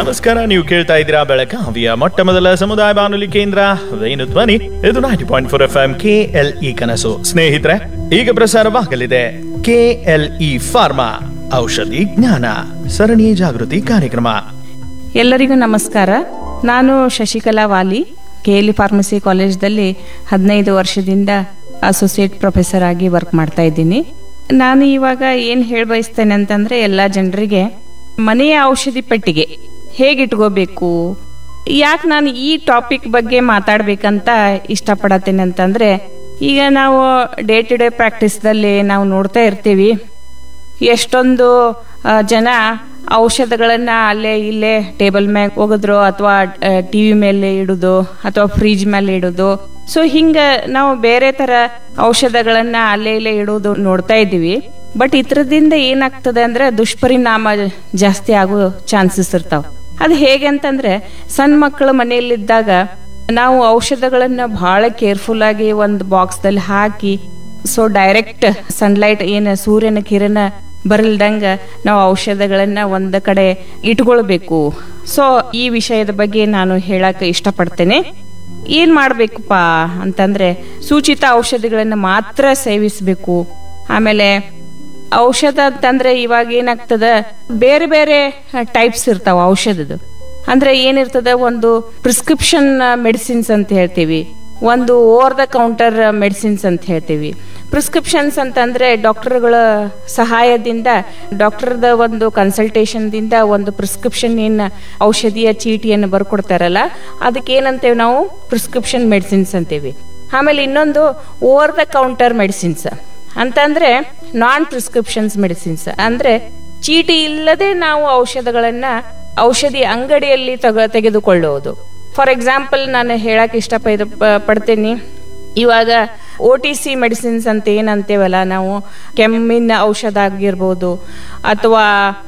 ನಮಸ್ಕಾರ. ನೀವು ಕೇಳ್ತಾ ಇದ್ದೀರಾ ಬೆಳಗಾವಿಯ ಮೊಟ್ಟ ಮೊದಲ ಸಮುದಾಯ ಬಾನುಲಿ ಕೇಂದ್ರ ವೇಣು ಧ್ವನಿ. ಇದು 90.4 FM KLE ಕನಸು. ಸ್ನೇಹಿತರೆ, ಈಗ ಪ್ರಸಾರವಾಗಲಿದೆ KLE ಫಾರ್ಮಾ ಔಷಧಿ ಜ್ಞಾನ ಸರಣಿ ಜಾಗೃತಿ ಕಾರ್ಯಕ್ರಮ. ಎಲ್ಲರಿಗೂ ನಮಸ್ಕಾರ. ನಾನು ಶಶಿಕಲಾ ವಾಲಿ, KLE ಫಾರ್ಮಸಿ ಕಾಲೇಜ್ದಲ್ಲಿ 15 ವರ್ಷದಿಂದ ಅಸೋಸಿಯೇಟ್ ಪ್ರೊಫೆಸರ್ ಆಗಿ ವರ್ಕ್ ಮಾಡ್ತಾ ಇದ್ದೀನಿ. ನಾನು ಇವಾಗ ಏನು ಹೇಳಬಯಸ್ತೇನೆ ಅಂತಂದ್ರೆ, ಎಲ್ಲ ಜನರಿಗೆ ಮನೆಯ ಔಷಧಿ ಪೆಟ್ಟಿಗೆ ಹೇಗೆ ಇಟ್ಕೋಬೇಕು, ಯಾಕೆ ನಾನು ಈ ಟಾಪಿಕ್ ಬಗ್ಗೆ ಮಾತಾಡ್ಬೇಕಂತ ಇಷ್ಟಪಡತ್ತೇನೆ ಅಂತಂದ್ರೆ, ಈಗ ನಾವು ಡೇ ಟು ಡೇ ಪ್ರಾಕ್ಟೀಸ್ದಲ್ಲಿ ನಾವು ನೋಡ್ತಾ ಇರ್ತೀವಿ, ಎಷ್ಟೊಂದು ಜನ ಔಷಧಗಳನ್ನ ಅಲ್ಲೇ ಇಲ್ಲೇ ಟೇಬಲ್ ಮೇಲೆ ಹೋಗಿದ್ರು, ಅಥವಾ TV ಮೇಲೆ ಇಡುದು, ಅಥವಾ ಫ್ರಿಜ್ ಮೇಲೆ ಇಡುದು. ಸೊ ಹಿಂಗ ನಾವು ಬೇರೆ ತರ ಔಷಧಗಳನ್ನ ಅಲ್ಲೇ ಇಲ್ಲೇ ಇಡುವುದು ನೋಡ್ತಾ ಇದ್ದೀವಿ. ಬಟ್ ಇದ್ರದಿಂದ ಏನಾಗ್ತದೆ ಅಂದ್ರೆ ದುಷ್ಪರಿಣಾಮ ಜಾಸ್ತಿ ಆಗೋ ಚಾನ್ಸಸ್ ಇರ್ತಾವ. ಅದು ಹೇಗೆ ಅಂತಂದ್ರೆ, ಸಣ್ಣ ಮಕ್ಕಳ ಮನೆಯಲ್ಲಿದ್ದಾಗ ನಾವು ಔಷಧಗಳನ್ನ ಬಹಳ ಕೇರ್ಫುಲ್ ಆಗಿ ಒಂದು ಬಾಕ್ಸ್ ದಲ್ಲಿ ಹಾಕಿ, ಸೊ ಡೈರೆಕ್ಟ್ ಸನ್ಲೈಟ್ ಏನ ಸೂರ್ಯನ ಕಿರಣ ಬರಲ್ದಂಗ ನಾವು ಔಷಧಗಳನ್ನ ಒಂದ ಕಡೆ ಇಟ್ಕೊಳ್ಬೇಕು. ಸೊ ಈ ವಿಷಯದ ಬಗ್ಗೆ ನಾನು ಹೇಳಕ್ ಇಷ್ಟಪಡ್ತೇನೆ. ಏನ್ ಮಾಡ್ಬೇಕಪ್ಪ ಅಂತಂದ್ರೆ, ಸೂಚಿತ ಔಷಧಿಗಳನ್ನ ಮಾತ್ರ ಸೇವಿಸಬೇಕು. ಆಮೇಲೆ ಔಷಧ ಅಂತಂದ್ರೆ ಇವಾಗ ಏನಾಗ್ತದ, ಬೇರೆ ಬೇರೆ ಟೈಪ್ಸ್ ಇರ್ತಾವ ಔಷಧದ. ಅಂದ್ರೆ ಏನಿರ್ತದ, ಒಂದು ಪ್ರಿಸ್ಕ್ರಿಪ್ಷನ್ ಮೆಡಿಸಿನ್ಸ್ ಅಂತ ಹೇಳ್ತೀವಿ, ಒಂದು ಓವರ್ ದ ಕೌಂಟರ್ ಮೆಡಿಸಿನ್ಸ್ ಅಂತ ಹೇಳ್ತೀವಿ. ಪ್ರಿಸ್ಕ್ರಿಪ್ಷನ್ಸ್ ಅಂತಂದ್ರೆ ಡಾಕ್ಟರ್ಗಳ ಸಹಾಯದಿಂದ, ಡಾಕ್ಟರ್ದ ಒಂದು ಕನ್ಸಲ್ಟೇಷನ್ ದಿಂದ ಒಂದು ಪ್ರಿಸ್ಕ್ರಿಪ್ಷನ್ ಏನ್ ಔಷಧಿಯ ಚೀಟಿಯನ್ನು ಬರ್ಕೊಡ್ತಾರಲ್ಲ, ಅದಕ್ಕೆ ಏನಂತೇವೆ ನಾವು ಪ್ರಿಸ್ಕ್ರಿಪ್ಷನ್ ಮೆಡಿಸಿನ್ಸ್ ಅಂತೀವಿ. ಆಮೇಲೆ ಇನ್ನೊಂದು ಓವರ್ ದ ಕೌಂಟರ್ ಮೆಡಿಸಿನ್ಸ್ ಅಂತಂದ್ರೆ ನಾನ್ ಪ್ರಿಸ್ಕ್ರಿಪ್ಷನ್ಸ್ ಮೆಡಿಸಿನ್ಸ್, ಅಂದ್ರೆ ಚೀಟಿ ಇಲ್ಲದೆ ನಾವು ಔಷಧಗಳನ್ನ ಔಷಧಿ ಅಂಗಡಿಯಲ್ಲಿ ತೆಗೆದುಕೊಳ್ಳುವುದು. ಫಾರ್ ಎಕ್ಸಾಂಪಲ್ ನಾನು ಹೇಳಕ್ ಪಡ್ತೇನೆ, ಇವಾಗ OTC ಮೆಡಿಸಿನ್ಸ್ ಅಂತ ಏನಂತೇವಲ್ಲ ನಾವು, ಕೆಮ್ಮಿನ ಔಷಧ ಆಗಿರ್ಬೋದು, ಅಥವಾ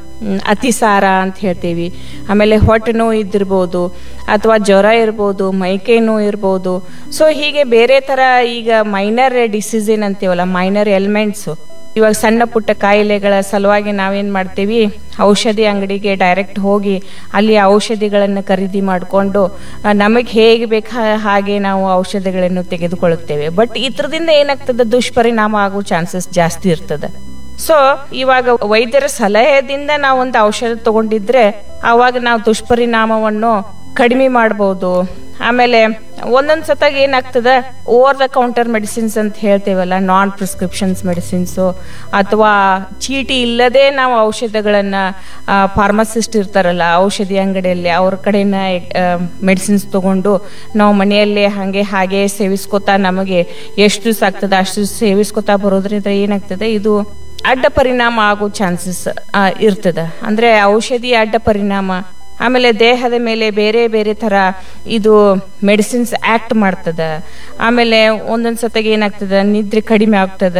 ಅತಿಸಾರ ಅಂತ ಹೇಳ್ತೀವಿ, ಆಮೇಲೆ ಹೊಟ್ಟೆ ನೋವು ಇದ್ದಿರ್ಬೋದು, ಅಥವಾ ಜ್ವರ ಇರ್ಬೋದು, ಮೈಕೈ ನೋವು ಇರ್ಬೋದು. ಸೊ ಹೀಗೆ ಬೇರೆ ತರ ಈಗ ಮೈನರ್ ಡಿಸೀಸ್ ಏನಂತೀವಲ್ಲ, ಮೈನರ್ ಎಲಿಮೆಂಟ್ಸ್, ಇವಾಗ ಸಣ್ಣ ಪುಟ್ಟ ಕಾಯಿಲೆಗಳ ಸಲುವಾಗಿ ನಾವೇನ್ ಮಾಡ್ತೀವಿ, ಔಷಧಿ ಅಂಗಡಿಗೆ ಡೈರೆಕ್ಟ್ ಹೋಗಿ ಅಲ್ಲಿ ಔಷಧಿಗಳನ್ನು ಖರೀದಿ ಮಾಡಿಕೊಂಡು ನಮಗೆ ಹೇಗೆ ಬೇಕು ಹಾಗೆ ನಾವು ಔಷಧಿಗಳನ್ನು ತೆಗೆದುಕೊಳ್ಳುತ್ತೇವೆ. ಬಟ್ ಇದ್ರದಿಂದ ಏನಾಗ್ತದೆ, ದುಷ್ಪರಿಣಾಮ ಆಗೋ ಚಾನ್ಸಸ್ ಜಾಸ್ತಿ ಇರ್ತದೆ. ಸೊ ಇವಾಗ ವೈದ್ಯರ ಸಲಹೆದಿಂದ ನಾವು ಒಂದು ಔಷಧ ತಗೊಂಡಿದ್ರೆ ಅವಾಗ ನಾವು ದುಷ್ಪರಿಣಾಮವನ್ನು ಕಡಿಮೆ ಮಾಡಬಹುದು. ಆಮೇಲೆ ಒಂದೊಂದ್ ಸತಾಗ ಏನಾಗ್ತದ, ಓವರ್ ದ ಕೌಂಟರ್ ಮೆಡಿಸಿನ್ಸ್ ಅಂತ ಹೇಳ್ತೇವಲ್ಲ, ನಾನ್ ಪ್ರಿಸ್ಕ್ರಿಪ್ಷನ್ಸ್ ಮೆಡಿಸಿನ್ಸ್, ಅಥವಾ ಚೀಟಿ ಇಲ್ಲದೆ ನಾವು ಔಷಧಗಳನ್ನ ಫಾರ್ಮಸಿಸ್ಟ್ ಇರ್ತಾರಲ್ಲ ಔಷಧಿ ಅಂಗಡಿಯಲ್ಲಿ, ಅವ್ರ ಕಡೆನ ಮೆಡಿಸಿನ್ಸ್ ತಗೊಂಡು ನಾವು ಮನೆಯಲ್ಲೇ ಹಾಗೆ ಸೇವಿಸ್ಕೊತಾ, ನಮಗೆ ಎಷ್ಟು ದಿವಸ ಆಗ್ತದೆ ಅಷ್ಟು ಸೇವಿಸ್ಕೊತಾ ಬರೋದ್ರಿಂದ ಏನಾಗ್ತದೆ, ಇದು ಅಡ್ಡ ಪರಿಣಾಮ ಆಗೋ ಚಾನ್ಸಸ್ ಇರ್ತದ. ಅಂದ್ರೆ ಔಷಧಿ ಅಡ್ಡ ಪರಿಣಾಮ, ಆಮೇಲೆ ದೇಹದ ಮೇಲೆ ಬೇರೆ ಬೇರೆ ತರ ಇದು ಮೆಡಿಸಿನ್ಸ್ ಆಕ್ಟ್ ಮಾಡ್ತದ. ಆಮೇಲೆ ಒಂದೊಂದ್ ಸತಿಗೆ ಏನಾಗ್ತದ, ನಿದ್ರೆ ಕಡಿಮೆ ಆಗ್ತದ,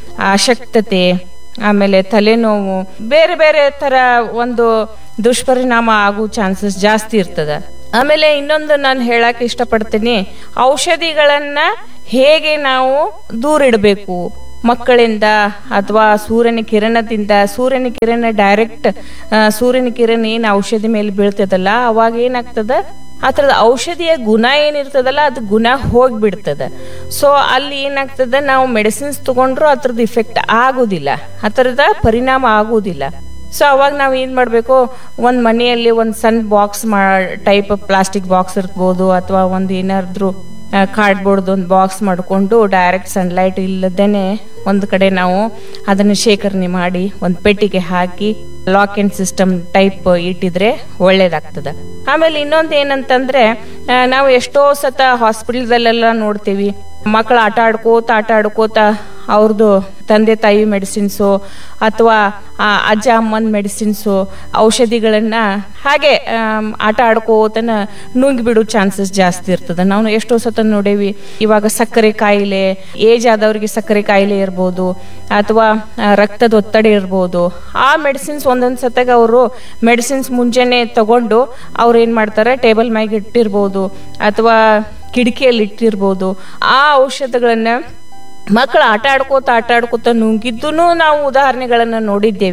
ಅಶಕ್ತತೆ, ಆಮೇಲೆ ತಲೆನೋವು, ಬೇರೆ ಬೇರೆ ತರ ಒಂದು ದುಷ್ಪರಿಣಾಮ ಆಗೋ ಚಾನ್ಸಸ್ ಜಾಸ್ತಿ ಇರ್ತದ. ಆಮೇಲೆ ಇನ್ನೊಂದು ನಾನು ಹೇಳಕ್ ಇಷ್ಟಪಡ್ತೀನಿ, ಔಷಧಿಗಳನ್ನ ಹೇಗೆ ನಾವು ದೂರ ಇಡಬೇಕು ಮಕ್ಕಳಿಂದ, ಅಥವಾ ಸೂರ್ಯನ ಕಿರಣದಿಂದ. ಸೂರ್ಯನ ಕಿರಣ ಡೈರೆಕ್ಟ್ ಸೂರ್ಯನ ಕಿರಣ ಏನ್ ಔಷಧಿ ಮೇಲೆ ಬೀಳ್ತದಲ್ಲ, ಅವಾಗ ಏನಾಗ್ತದ, ಅದ್ರದ ಔಷಧಿಯ ಗುಣ ಏನಿರ್ತದಲ್ಲ ಅದು ಗುಣ ಹೋಗ್ಬಿಡ್ತದ. ಸೊ ಅಲ್ಲಿ ಏನಾಗ್ತದ, ನಾವು ಮೆಡಿಸಿನ್ಸ್ ತಗೊಂಡ್ರು ಅದ್ರದ್ದು ಇಫೆಕ್ಟ್ ಆಗುದಿಲ್ಲ, ಅದರದ ಪರಿಣಾಮ ಆಗುದಿಲ್ಲ. ಸೊ ಅವಾಗ ನಾವ್ ಏನ್ ಮಾಡ್ಬೇಕು, ಒಂದ್ ಮನೆಯಲ್ಲಿ ಒಂದ್ ಸಣ್ಣ ಬಾಕ್ಸ್ ಟೈಪ್ ಪ್ಲಾಸ್ಟಿಕ್ ಬಾಕ್ಸ್ ಇರ್ಬೋದು, ಅಥವಾ ಒಂದ್ ಏನಾದ್ರು ಕಾರ್ಡ್ಬೋರ್ಡ್ ಒಂದು ಬಾಕ್ಸ್ ಮಾಡಿಕೊಂಡು ಡೈರೆಕ್ಟ್ ಸನ್ಲೈಟ್ ಇಲ್ಲದೇನೆ ಒಂದು ಕಡೆ ನಾವು ಅದನ್ನು ಶೇಖರಣೆ ಮಾಡಿ ಒಂದು ಪೆಟ್ಟಿಗೆ ಹಾಕಿ ಲಾಕ್ ಅಂಡ್ ಸಿಸ್ಟಮ್ ಟೈಪ್ ಇಟ್ಟಿದ್ರೆ ಒಳ್ಳೇದಾಗ್ತದ. ಆಮೇಲೆ ಇನ್ನೊಂದು ಏನಂತಂದ್ರೆ, ನಾವು ಎಷ್ಟೋ ಸತ ಹಾಸ್ಪಿಟಲ್ದಲ್ಲೆಲ್ಲ ನೋಡ್ತೀವಿ, ಮಕ್ಕಳು ಆಟ ಆಡ್ಕೋತ ಅವ್ರದ್ದು ತಂದೆ ತಾಯಿ ಮೆಡಿಸಿನ್ಸು ಅಥವಾ ಅಜ್ಜ ಅಮ್ಮನ ಮೆಡಿಸಿನ್ಸು ಔಷಧಿಗಳನ್ನ ಹಾಗೆ ಆಟ ಆಡ್ಕೋತನ ನುಂಗಿಬಿಡೋ ಚಾನ್ಸಸ್ ಜಾಸ್ತಿ ಇರ್ತದೆ. ನಾವು ಎಷ್ಟೋ ಸತ ನೋಡೇವಿ, ಇವಾಗ ಸಕ್ಕರೆ ಕಾಯಿಲೆ, ಏಜ್ ಆದವ್ರಿಗೆ ಸಕ್ಕರೆ ಕಾಯಿಲೆ ಇರ್ಬೋದು, ಅಥವಾ ರಕ್ತದ ಒತ್ತಡ ಇರ್ಬೋದು. ಆ ಮೆಡಿಸಿನ್ಸ್ ಒಂದೊಂದ್ ಸತಾಗ ಅವರು ಮೆಡಿಸಿನ್ಸ್ ಮುಂಜಾನೆ ತಗೊಂಡು ಅವ್ರು ಏನ್ ಮಾಡ್ತಾರೆ, ಟೇಬಲ್ ಮ್ಯಾಗ ಇಟ್ಟಿರ್ಬೋದು ಅಥವಾ ಕಿಟಕಿಯಲ್ಲಿ ಇಟ್ಟಿರ್ಬೋದು. ಆ ಔಷಧಗಳನ್ನ ಮಕ್ಕಳು ಆಟ ಆಡ್ಕೋತ ನುಂಗಿದ್ದೂ ನಾವು ಉದಾಹರಣೆಗಳನ್ನ ನೋಡಿದ್ದೇವೆ.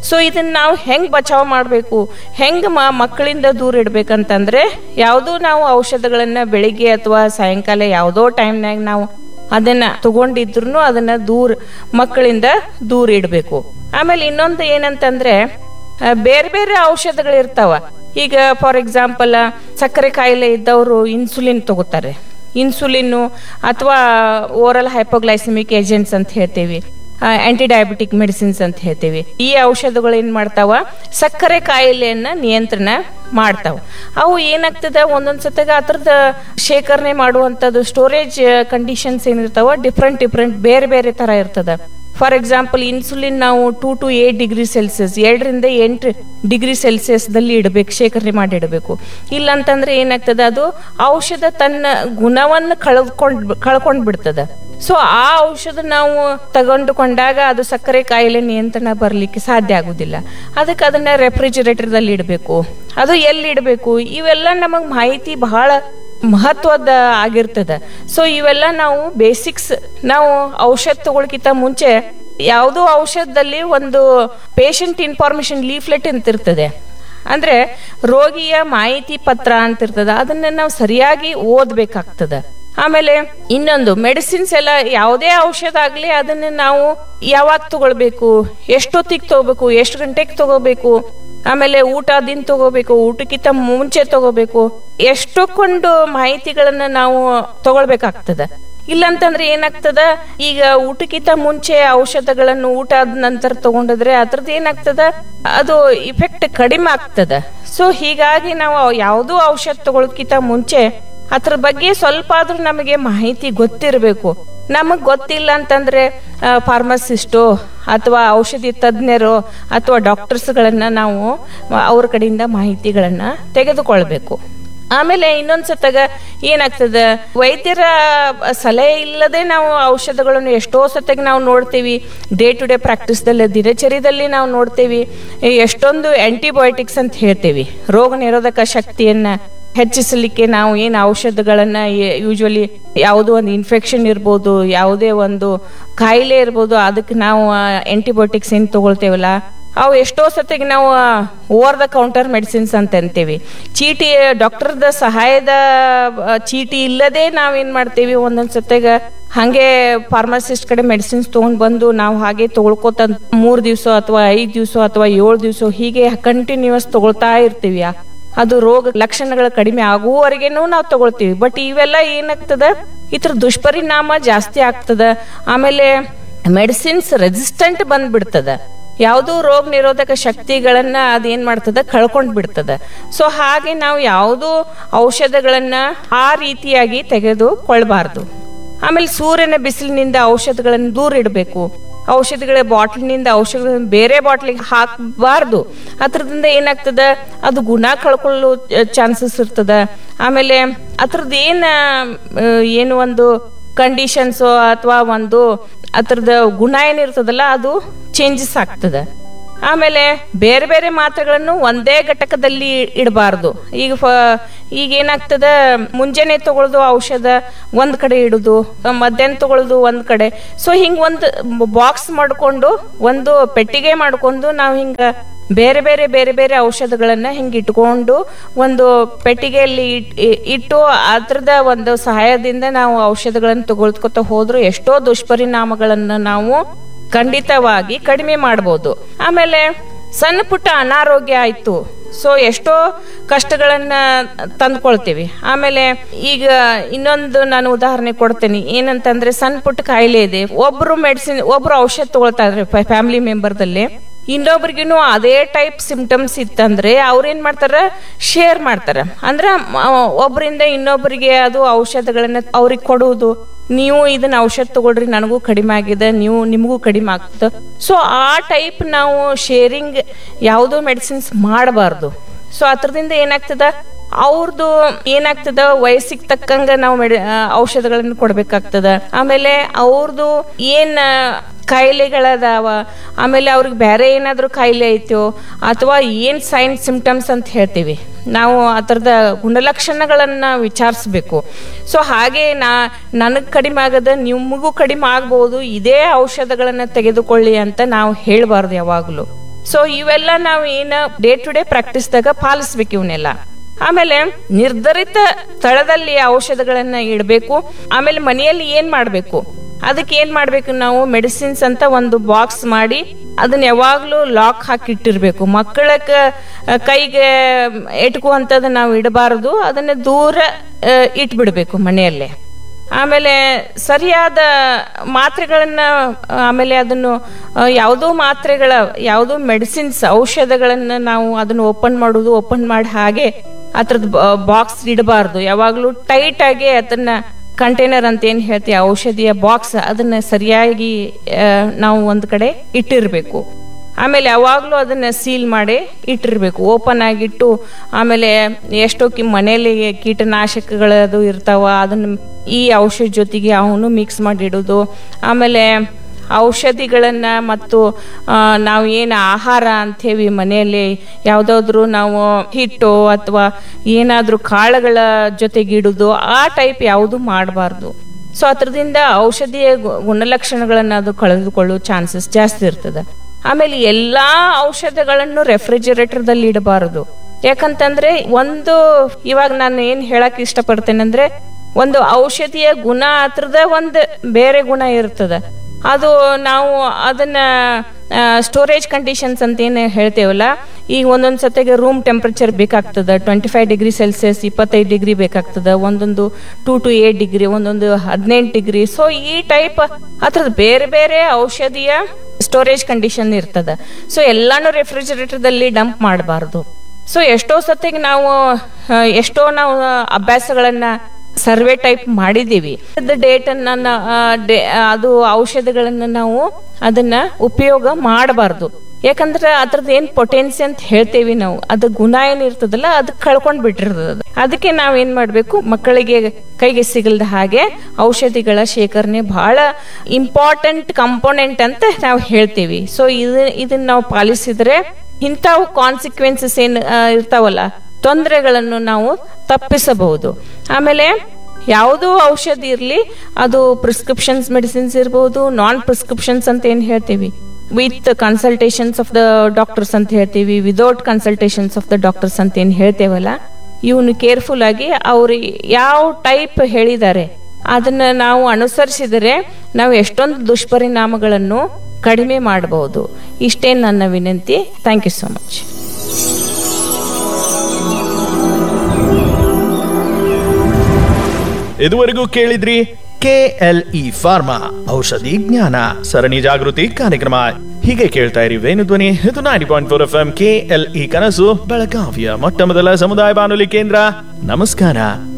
ಸೊ ಇದನ್ನ ನಾವು ಹೆಂಗ್ ಬಚಾವ್ ಮಾಡಬೇಕು, ಹೆಂಗ್ ಮಕ್ಕಳಿಂದ ದೂರ ಇಡ್ಬೇಕಂತಂದ್ರೆ, ಯಾವುದೋ ನಾವು ಔಷಧಗಳನ್ನ ಬೆಳಿಗ್ಗೆ ಅಥವಾ ಸಾಯಂಕಾಲ ಯಾವುದೋ ಟೈಮ್ನಾಗ ನಾವು ಅದನ್ನ ತಗೊಂಡಿದ್ರು ಅದನ್ನ ಮಕ್ಕಳಿಂದ ದೂರ ಇಡಬೇಕು. ಆಮೇಲೆ ಇನ್ನೊಂದು ಏನಂತಂದ್ರೆ, ಬೇರೆ ಬೇರೆ ಔಷಧಗಳಿರ್ತಾವ. ಈಗ ಫಾರ್ ಎಕ್ಸಾಂಪಲ್ ಸಕ್ಕರೆ ಕಾಯಿಲೆ ಇದ್ದವರು ಇನ್ಸುಲಿನ್ ತಗೋತಾರೆ. ಇನ್ಸುಲಿನ್ ಅಥವಾ ಓರಲ್ ಹೈಪೋಗ್ಲೈಸಮಿಕ್ ಏಜೆಂಟ್ಸ್ ಅಂತ ಹೇಳ್ತೇವೆ, ಆಂಟಿ ಡಯಾಬಿಟಿಕ್ ಮೆಡಿಸಿನ್ಸ್ ಅಂತ ಹೇಳ್ತೇವೆ. ಈ ಔಷಧಗಳು ಏನ್ ಮಾಡ್ತಾವ, ಸಕ್ಕರೆ ಕಾಯಿಲೆಯನ್ನ ನಿಯಂತ್ರಣ ಮಾಡ್ತಾವ. ಅವು ಏನಾಗ್ತದ, ಒಂದೊಂದ್ಸತಾಗ ಅದ್ರದ ಶೇಖರಣೆ ಮಾಡುವಂತದ್ದು ಸ್ಟೋರೇಜ್ ಕಂಡೀಷನ್ಸ್ ಏನಿರ್ತಾವ ಡಿಫ್ರೆಂಟ್ ಬೇರೆ ಬೇರೆ ತರ ಇರ್ತದ. ಫಾರ್ ಎಕ್ಸಾಂಪಲ್ ಇನ್ಸುಲಿನ್ ನಾವು 2 to 8 ಡಿಗ್ರಿ ಸೆಲ್ಸಿಯಸ್ 2 ರಿಂದ 8 ಡಿಗ್ರಿ ಸೆಲ್ಸಿಯಸ್ ದಲ್ಲಿ ಇಡಬೇಕು, ಶೇಖರಣೆ ಮಾಡಿ ಇಡಬೇಕು. ಇಲ್ಲ ಅಂತಂದ್ರೆ ಏನಾಗ್ತದ, ಅದು ಔಷಧ ತನ್ನ ಗುಣವನ್ನು ಕಳ್ಕೊಂಡ್ ಬಿಡ್ತದ. ಸೊ ಆ ಔಷಧ ನಾವು ತಗೊಂಡುಕೊಂಡಾಗ ಅದು ಸಕ್ಕರೆ ಕಾಯಿಲೆ ನಿಯಂತ್ರಣ ಬರ್ಲಿಕ್ಕೆ ಸಾಧ್ಯ ಆಗುದಿಲ್ಲ. ಅದಕ್ಕೆ ಅದನ್ನ ರೆಫ್ರಿಜರೇಟರ್ ದಲ್ಲಿ ಇಡಬೇಕು. ಅದು ಎಲ್ಲಿ ಇಡಬೇಕು, ಇವೆಲ್ಲ ನಮಗ್ ಮಾಹಿತಿ ಬಹಳ ಮಹತ್ವದ ಆಗಿರ್ತದ. ಸೊ ಇವೆಲ್ಲ ನಾವು ಬೇಸಿಕ್ಸ್. ನಾವು ಔಷಧ ತಗೊಳ್ಕಿಂತ ಮುಂಚೆ ಯಾವುದೋ ಔಷಧದಲ್ಲಿ ಒಂದು ಪೇಷಂಟ್ ಇನ್ಫಾರ್ಮೇಶನ್ ಲೀಫ್ಲೆಟ್ ಅಂತ ಇರ್ತದೆ, ಅಂದ್ರೆ ರೋಗಿಯ ಮಾಹಿತಿ ಪತ್ರ ಅಂತ ಇರ್ತದ. ಅದನ್ನ ನಾವು ಸರಿಯಾಗಿ ಓದ್ಬೇಕಾಗ್ತದ. ಆಮೇಲೆ ಇನ್ನೊಂದು, ಮೆಡಿಸಿನ್ಸ್ ಎಲ್ಲ ಯಾವುದೇ ಔಷಧ ಆಗ್ಲಿ ಅದನ್ನ ನಾವು ಯಾವಾಗ ತಗೊಳ್ಬೇಕು, ಎಷ್ಟೊತ್ತಿಗೆ ತಗೋಬೇಕು, ಎಷ್ಟು ಗಂಟೆಗೆ ತಗೋಬೇಕು, ಆಮೇಲೆ ಊಟದಿಂದ ತಗೋಬೇಕು, ಊಟಕ್ಕಿಂತ ಮುಂಚೆ ತಗೋಬೇಕು, ಎಷ್ಟೊಂದು ಮಾಹಿತಿಗಳನ್ನ ನಾವು ತಗೊಳ್ಬೇಕಾಗ್ತದ. ಇಲ್ಲಂತಂದ್ರೆ ಏನಾಗ್ತದ, ಈಗ ಊಟಕ್ಕಿಂತ ಮುಂಚೆ ಔಷಧಗಳನ್ನು ಊಟ ಆದ ನಂತರ ತಗೊಂಡಿದ್ರೆ ಅದ್ರದ್ದು ಏನಾಗ್ತದ, ಅದು ಇಫೆಕ್ಟ್ ಕಡಿಮೆ ಆಗ್ತದ. ಸೊ ಹೀಗಾಗಿ ನಾವು ಯಾವುದೋ ಔಷಧ ತಗೊಳಕ್ಕಿಂತ ಮುಂಚೆ ಅದ್ರ ಬಗ್ಗೆ ಸ್ವಲ್ಪ ಆದ್ರೂ ನಮಗೆ ಮಾಹಿತಿ ಗೊತ್ತಿರಬೇಕು. ನಮಗ್ ಗೊತ್ತಿಲ್ಲ ಅಂತಂದ್ರೆ ಫಾರ್ಮಸಿಸ್ಟೋ ಅಥವಾ ಔಷಧಿ ತಜ್ಞರು ಅಥವಾ ಡಾಕ್ಟರ್ಸ್ಗಳನ್ನ ನಾವು ಅವ್ರ ಕಡೆಯಿಂದ ಮಾಹಿತಿಗಳನ್ನ ತೆಗೆದುಕೊಳ್ಬೇಕು. ಆಮೇಲೆ ಇನ್ನೊಂದ್ಸತ್ತಾಗ ಏನಾಗ್ತದ, ವೈದ್ಯರ ಸಲಹೆ ಇಲ್ಲದೆ ನಾವು ಔಷಧಗಳನ್ನು ಎಷ್ಟೋ ಸತ್ತಾಗ ನಾವು ನೋಡ್ತೀವಿ. ಡೇ ಟು ಡೇ ಪ್ರಾಕ್ಟೀಸ್ದಲ್ಲಿ, ದಿನಚರಿದಲ್ಲಿ ನಾವು ನೋಡ್ತೀವಿ. ಎಷ್ಟೊಂದು ಆಂಟಿಬಯೋಟಿಕ್ಸ್ ಅಂತ ಹೇಳ್ತೀವಿ, ರೋಗ ನಿರೋಧಕ ಶಕ್ತಿಯನ್ನ ಹೆಚ್ಚಿಸಲಿಕ್ಕೆ ನಾವು ಏನ್ ಔಷಧಗಳನ್ನ ಯೂಶುವಲಿ ಯಾವುದೋ ಒಂದು ಇನ್ಫೆಕ್ಷನ್ ಇರ್ಬೋದು, ಯಾವುದೇ ಒಂದು ಕಾಯಿಲೆ ಇರ್ಬೋದು, ಅದಕ್ಕೆ ನಾವು ಆಂಟಿಬಯೋಟಿಕ್ಸ್ ಏನ್ ತಗೊಳ್ತೇವಲ್ಲ ಅವು ಎಷ್ಟೋ ಸತಿಗೆ ನಾವು ಓವರ್ ದ ಕೌಂಟರ್ ಮೆಡಿಸಿನ್ಸ್ ಅಂತ ಅಂತೀವಿ. ಚೀಟಿ, ಡಾಕ್ಟರ್ದ ಸಹಾಯದ ಚೀಟಿ ಇಲ್ಲದೆ ನಾವೇನ್ ಮಾಡ್ತೀವಿ, ಒಂದೊಂದ್ ಸತಿಗ ಹಂಗೆ ಫಾರ್ಮಸಿಸ್ಟ್ ಕಡೆ ಮೆಡಿಸಿನ್ಸ್ ತಗೊಂಡ್ ಬಂದು ನಾವು ಹಾಗೆ ತಗೊಳ್ಕೋತ 3 ದಿವಸ ಅಥವಾ 5 ದಿವಸ ಅಥವಾ 7 ದಿವಸ ಹೀಗೆ ಕಂಟಿನ್ಯೂಸ್ ತಗೊಳ್ತಾ ಇರ್ತೀವಿ. ಅದು ರೋಗ ಲಕ್ಷಣಗಳು ಕಡಿಮೆ ಆಗುವವರೆಗೇನು ನಾವು ತಗೊಳ್ತೀವಿ. ಬಟ್ ಇವೆಲ್ಲ ಏನಾಗ್ತದ, ಇದ್ರ ದುಷ್ಪರಿಣಾಮ ಜಾಸ್ತಿ ಆಗ್ತದ. ಆಮೇಲೆ ಮೆಡಿಸಿನ್ಸ್ ರೆಸಿಸ್ಟೆಂಟ್ ಬಂದ್ಬಿಡ್ತದ. ಯಾವುದು ರೋಗ ನಿರೋಧಕ ಶಕ್ತಿಗಳನ್ನ ಅದೇನ್ ಮಾಡ್ತದ, ಕಳ್ಕೊಂಡ್ ಬಿಡ್ತದ. ಸೊ ಹಾಗೆ ನಾವು ಯಾವುದು ಔಷಧಗಳನ್ನ ಆ ರೀತಿಯಾಗಿ ತೆಗೆದುಕೊಳ್ಬಾರ್ದು. ಆಮೇಲೆ ಸೂರ್ಯನ ಬಿಸಿಲಿನಿಂದ ಔಷಧಗಳನ್ನು ದೂರ ಇಡಬೇಕು. ಔಷಧಿಗಳ ಬಾಟ್ಲಿನಿಂದ ಔಷಧಗಳನ್ನ ಬೇರೆ ಬಾಟ್ಲಿಗೆ ಹಾಕಬಾರ್ದು. ಅದ್ರದಿಂದ ಏನಾಗ್ತದ, ಅದು ಗುಣ ಕಳ್ಕೊಳ್ಳೋ ಚಾನ್ಸಸ್ ಇರ್ತದ. ಆಮೇಲೆ ಅದ್ರದ್ದು ಏನು ಒಂದು ಕಂಡೀಷನ್ಸ್ ಅಥವಾ ಒಂದು ಅದ್ರದ ಗುಣ ಏನಿರ್ತದಲ್ಲ ಅದು ಚೇಂಜಸ್ ಆಗ್ತದ. ಆಮೇಲೆ ಬೇರೆ ಬೇರೆ ಮಾತ್ರೆಗಳನ್ನು ಒಂದೇ ಘಟಕದಲ್ಲಿ ಇಡಬಾರ್ದು. ಈಗ ಏನಾಗ್ತದ, ಮುಂಜಾನೆ ತಗೊಳ್ಳೋದು ಔಷಧ ಒಂದ್ ಕಡೆ ಇಡುದು, ಮಧ್ಯಾಹ್ನ ತಗೊಳ್ಳೋದು ಒಂದ್ ಕಡೆ. ಸೊ ಹಿಂಗ ಒಂದು ಬಾಕ್ಸ್ ಮಾಡ್ಕೊಂಡು, ಒಂದು ಪೆಟ್ಟಿಗೆ ಮಾಡ್ಕೊಂಡು ನಾವು ಹಿಂಗ ಬೇರೆ ಬೇರೆ ಬೇರೆ ಬೇರೆ ಔಷಧಗಳನ್ನ ಹಿಂಗ ಇಟ್ಕೊಂಡು ಒಂದು ಪೆಟ್ಟಿಗೆಯಲ್ಲಿ ಇಟ್ಟು ಅದ್ರದ ಒಂದು ಸಹಾಯದಿಂದ ನಾವು ಔಷಧಗಳನ್ನ ತಗೊಳ್ಕೊತ ಹೋದ್ರು ಎಷ್ಟೋ ದುಷ್ಪರಿಣಾಮಗಳನ್ನ ನಾವು ಖಂಡಿತವಾಗಿ ಕಡಿಮೆ ಮಾಡಬಹುದು. ಆಮೇಲೆ ಸಣ್ಣ ಪುಟ್ಟ ಅನಾರೋಗ್ಯ ಆಯ್ತು, ಸೊ ಎಷ್ಟೋ ಕಷ್ಟಗಳನ್ನ ತಂದ್ಕೊಳ್ತೀವಿ. ಆಮೇಲೆ ಈಗ ಇನ್ನೊಂದು ನಾನು ಉದಾಹರಣೆ ಕೊಡ್ತೇನೆ. ಏನಂತಂದ್ರೆ, ಸಣ್ಣ ಪುಟ್ಟ ಕಾಯಿಲೆ ಇದೆ, ಒಬ್ರು ಔಷಧ ತಗೊಳ್ತಾ ಇದ್ರೆ ಫ್ಯಾಮಿಲಿ ಮೆಂಬರ್ದಲ್ಲಿ, ಇನ್ನೊಬ್ರಿಗೂ ಅದೇ ಟೈಪ್ ಸಿಂಪ್ಟಮ್ಸ್ ಇತ್ತಂದ್ರೆ ಅವ್ರೇನ್ ಮಾಡ್ತಾರ, ಶೇರ್ ಮಾಡ್ತಾರ. ಅಂದ್ರ ಒಬ್ಬರಿಂದ ಇನ್ನೊಬ್ಬರಿಗೆ ಅದು ಔಷಧಗಳನ್ನ ಅವ್ರಿಗೆ ಕೊಡುವುದು. ನೀವು ಇದನ್ನ ಔಷಧ ತಗೊಳ್ರಿ, ನನಗೂ ಕಡಿಮೆ ಆಗಿದೆ, ನಿಮಗೂ ಕಡಿಮೆ ಆಗ್ತದೆ. ಸೊ ಆ ಟೈಪ್ ನಾವು ಶೇರಿಂಗ್ ಯಾವುದೋ ಮೆಡಿಸಿನ್ಸ್ ಮಾಡಬಾರ್ದು. ಸೊ ಅದ್ರದಿಂದ ಏನಾಗ್ತದ, ಅವ್ರದ್ದು ಏನಾಗ್ತದ, ವಯಸ್ಸಿಗೆ ತಕ್ಕಂಗ ನಾವು ಔಷಧಗಳನ್ನ ಕೊಡ್ಬೇಕಾಗ್ತದ. ಆಮೇಲೆ ಅವ್ರದ್ದು ಏನ್ ಕಾಯಿಲೆಗಳದಾವ, ಆಮೇಲೆ ಅವ್ರಿಗೆ ಬೇರೆ ಏನಾದ್ರು ಕಾಯಿಲೆ ಐತೋ ಅಥವಾ ಏನ್ ಸೈನ್ ಸಿಂಪ್ಟಮ್ಸ್ ಅಂತ ಹೇಳ್ತೀವಿ ನಾವು, ಅದರದ ಗುಣಲಕ್ಷಣಗಳನ್ನ ವಿಚಾರಿಸ್ಬೇಕು. ಸೊ ಹಾಗೆ ನನಗ್ ಕಡಿಮೆ ಆಗದ, ನಿಮಗೂ ಕಡಿಮೆ ಆಗ್ಬಹುದು, ಇದೇ ಔಷಧಗಳನ್ನ ತೆಗೆದುಕೊಳ್ಳಿ ಅಂತ ನಾವು ಹೇಳ್ಬಾರ್ದು ಯಾವಾಗ್ಲೂ. ಸೊ ಇವೆಲ್ಲ ನಾವು ಏನ ಡೇ ಟು ಡೇ ಪ್ರಾಕ್ಟೀಸ್ದಾಗ ಪಾಲಿಸ್ಬೇಕು ಇವನ್ನೆಲ್ಲ. ಆಮೇಲೆ ನಿರ್ಧರಿತ ಸ್ಥಳದಲ್ಲಿ ಔಷಧಗಳನ್ನ ಇಡಬೇಕು. ಆಮೇಲೆ ಮನೆಯಲ್ಲಿ ಏನ್ ಮಾಡ್ಬೇಕು, ಅದಕ್ಕೆ ಏನ್ ಮಾಡ್ಬೇಕು, ನಾವು ಮೆಡಿಸಿನ್ಸ್ ಅಂತ ಒಂದು ಬಾಕ್ಸ್ ಮಾಡಿ ಅದನ್ನ ಯಾವಾಗ್ಲೂ ಲಾಕ್ ಹಾಕಿ ಇಟ್ಟಿರ್ಬೇಕು. ಮಕ್ಕಳ ಕೈಗೆ ಎಟ್ಕುವಂಥದ್ದು ನಾವು ಇಡಬಾರದು, ಅದನ್ನ ದೂರ ಇಟ್ಬಿಡ್ಬೇಕು ಮನೆಯಲ್ಲೇ. ಆಮೇಲೆ ಸರಿಯಾದ ಮಾತ್ರೆಗಳನ್ನ, ಆಮೇಲೆ ಅದನ್ನು ಯಾವುದೋ ಮೆಡಿಸಿನ್ಸ್ ಔಷಧಗಳನ್ನ ನಾವು ಅದನ್ನು ಓಪನ್ ಮಾಡಿ ಹಾಗೆ ಅದ್ರದ್ದು ಬಾಕ್ಸ್ ಇಡಬಾರ್ದು. ಯಾವಾಗ್ಲೂ ಟೈಟ್ ಆಗಿ ಅದನ್ನ ಕಂಟೈನರ್ ಅಂತ ಏನ್ ಹೇಳ್ತೀವಿ, ಔಷಧಿಯ ಬಾಕ್ಸ್, ಅದನ್ನ ಸರಿಯಾಗಿ ನಾವು ಒಂದ್ ಕಡೆ ಇಟ್ಟಿರ್ಬೇಕು. ಆಮೇಲೆ ಯಾವಾಗ್ಲೂ ಅದನ್ನ ಸೀಲ್ ಮಾಡಿ ಇಟ್ಟಿರ್ಬೇಕು, ಓಪನ್ ಆಗಿಟ್ಟು. ಆಮೇಲೆ ಎಷ್ಟೋ ಮನೆಯಲ್ಲಿ ಕೀಟನಾಶಕಗಳದು ಇರ್ತಾವ, ಅದನ್ನ ಈ ಔಷಧ ಜೊತೆಗೆ ಅವನು ಮಿಕ್ಸ್ ಮಾಡಿ ಇಡೋದು. ಆಮೇಲೆ ಔಷಧಿಗಳನ್ನ ಮತ್ತು ನಾವು ಏನು ಆಹಾರ ಅಂತೇವಿ ಮನೆಯಲ್ಲಿ ಯಾವ್ದಾದ್ರು ನಾವು ಹಿಟ್ಟು ಅಥವಾ ಏನಾದ್ರೂ ಕಾಳುಗಳ ಜೊತೆಗೆ ಇಡುದು, ಆ ಟೈಪ್ ಯಾವುದು ಮಾಡಬಾರ್ದು. ಸೊ ಅದರಿಂದ ಔಷಧಿಯ ಗುಣಲಕ್ಷಣಗಳನ್ನ ಅದು ಕಳೆದುಕೊಳ್ಳುವ ಚಾನ್ಸಸ್ ಜಾಸ್ತಿ ಇರ್ತದೆ. ಆಮೇಲೆ ಎಲ್ಲಾ ಔಷಧಗಳನ್ನು ರೆಫ್ರಿಜರೇಟರ್ದಲ್ಲಿ ಇಡಬಾರದು. ಯಾಕಂತಂದ್ರೆ ಇವಾಗ ನಾನು ಏನ್ ಹೇಳಕ್ ಇಷ್ಟಪಡ್ತೇನೆ ಅಂದ್ರೆ, ಒಂದು ಔಷಧಿಯ ಗುಣ ಹತ್ರದ ಒಂದು ಬೇರೆ ಗುಣ ಇರ್ತದ. ಅದು ನಾವು ಅದನ್ನ ಸ್ಟೋರೇಜ್ ಕಂಡೀಷನ್ಸ್ ಅಂತ ಏನು ಹೇಳ್ತೇವಲ್ಲ, ಈಗ ಒಂದೊಂದ್ ಸತಿಗೆ ರೂಮ್ ಟೆಂಪರೇಚರ್ ಬೇಕಾಗ್ತದ, 25 ಡಿಗ್ರಿ ಸೆಲ್ಸಿಯಸ್ 25 ಡಿಗ್ರಿ ಬೇಕಾಗ್ತದ, ಒಂದೊಂದು 2 to 8 ಡಿಗ್ರಿ, ಒಂದೊಂದು 18 ಡಿಗ್ರಿ. ಸೊ ಈ ಟೈಪ್ ಅದ್ರದ್ದು ಬೇರೆ ಬೇರೆ ಔಷಧಿಯ ಸ್ಟೋರೇಜ್ ಕಂಡೀಷನ್ ಇರ್ತದ. ಸೊ ಎಲ್ಲಾನು ರೆಫ್ರಿಜರೇಟರ್ದಲ್ಲಿ ಡಂಪ್ ಮಾಡಬಾರ್ದು. ಸೊ ಎಷ್ಟೋ ನಾವು ಅಭ್ಯಾಸಗಳನ್ನ ಸರ್ವೆ ಟೈಪ್ ಮಾಡಿದೀವಿ. ಡೇಟ್ ಅದು ಔಷಧಿಗಳನ್ನ ನಾವು ಅದನ್ನ ಉಪಯೋಗ ಮಾಡಬಾರ್ದು. ಯಾಕಂದ್ರೆ ಅದ್ರದ್ದು ಏನ್ ಪೊಟೆನ್ಸಿ ಅಂತ ಹೇಳ್ತೇವಿ ನಾವು, ಅದ ಗುಣ ಏನಿರ್ತದಲ್ಲ ಅದು ಕಳ್ಕೊಂಡ್ ಬಿಟ್ಟಿರ್ತದ. ಅದಕ್ಕೆ ನಾವ್ ಏನ್ ಮಾಡ್ಬೇಕು, ಮಕ್ಕಳಿಗೆ ಕೈಗೆ ಸಿಗಲ್ದ ಹಾಗೆ ಔಷಧಿಗಳ ಶೇಖರಣೆ ಬಹಳ ಇಂಪಾರ್ಟೆಂಟ್ ಕಂಪೋನೆಂಟ್ ಅಂತ ನಾವು ಹೇಳ್ತೇವಿ. ಸೊ ಇದನ್ನ ನಾವು ಪಾಲಿಸಿದ್ರೆ ಇಂಥವು ಕಾನ್ಸಿಕ್ವೆನ್ಸಸ್ ಏನ್ ಇರ್ತಾವಲ್ಲ, ತೊಂದರೆಗಳನ್ನು ನಾವು ತಪ್ಪಿಸಬಹುದು. ಆಮೇಲೆ ಯಾವುದೋ ಔಷಧಿ ಇರ್ಲಿ, ಅದು ಪ್ರಿಸ್ಕ್ರಿಪ್ಷನ್ಸ್ ಮೆಡಿಸಿನ್ಸ್ ಇರಬಹುದು, ನಾನ್ ಪ್ರಿಸ್ಕ್ರಿಪ್ಷನ್ಸ್ ಅಂತ ಏನ್ ಹೇಳ್ತೀವಿ, with consultations of the doctors ಅಂತ ಹೇಳ್ತೀವಿ, without consultations of the doctors ಅಂತ ಏನ್ ಹೇಳ್ತೇವಲ್ಲ, ಇವನು ಕೇರ್ಫುಲ್ ಆಗಿ ಅವ್ರು ಯಾವ ಟೈಪ್ ಹೇಳಿದ್ದಾರೆ ಅದನ್ನ ನಾವು ಅನುಸರಿಸಿದರೆ ನಾವು ಎಷ್ಟೊಂದು ದುಷ್ಪರಿಣಾಮಗಳನ್ನು ಕಡಿಮೆ ಮಾಡಬಹುದು. ಇಷ್ಟೇ ನನ್ನ ವಿನಂತಿ. Thank you so much. ಇದುವರೆಗೂ ಕೇಳಿದ್ರಿ KLE ಫಾರ್ಮಾ ಔಷಧಿ ಜ್ಞಾನ ಸರಣಿ ಜಾಗೃತಿ ಕಾರ್ಯಕ್ರಮ. ಹೀಗೆ ಕೇಳ್ತಾ ಇರಿ ವೇಣುಧ್ವನಿ. ಇದು 90.4 FM KLE ಕನಸು, ಬೆಳಗಾವಿಯ ಮೊಟ್ಟ ಮೊದಲ ಸಮುದಾಯ ಬಾನುಲಿ ಕೇಂದ್ರ. ನಮಸ್ಕಾರ.